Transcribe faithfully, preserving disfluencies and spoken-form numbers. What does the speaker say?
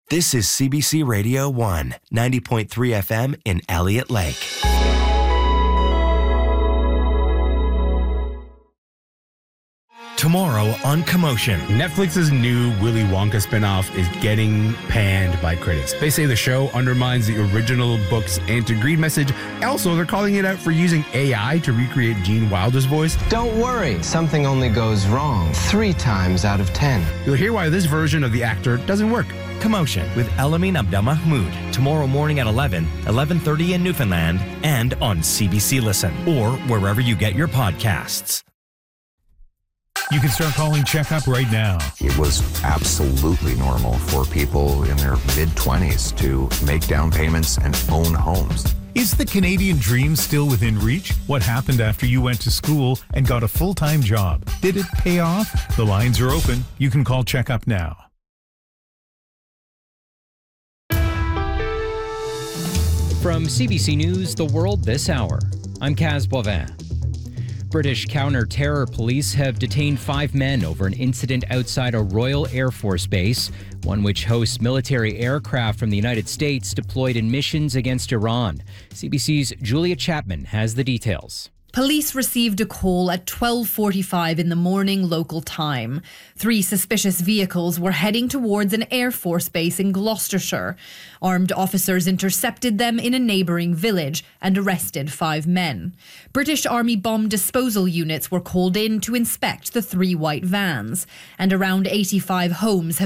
This is C B C Radio one, ninety point three F M in Elliott Lake. Tomorrow on Commotion. Netflix's new Willy Wonka spinoff is getting panned by critics. They say the show undermines the original book's anti-greed message. Also, they're calling it out for using A I to recreate Gene Wilder's voice. Don't worry, something only goes wrong three times out of ten. You'll hear why this version of the actor doesn't work. Commotion with Elamin Abdelmahmoud. Tomorrow morning at eleven, eleven thirty in Newfoundland, and on C B C Listen, or wherever you get your podcasts. You can start calling Checkup right now. It was absolutely normal for people in their mid-twenties to make down payments and own homes. Is the Canadian dream still within reach? What happened after you went to school and got a full-time job? Did it pay off? The lines are open. You can call Checkup now. From C B C News, The World This Hour, I'm Kaz Boivin. British counter-terror police have detained five men over an incident outside a Royal Air Force base, one which hosts military aircraft from the United States deployed in missions against Iran. C B C's Julia Chapman has the details. Police received a call at twelve forty-five in the morning local time. Three suspicious vehicles were heading towards an Air Force base in Gloucestershire. Armed officers intercepted them in a neighbouring village and arrested five men. British Army bomb disposal units were called in to inspect the three white vans, and around eighty-five homes have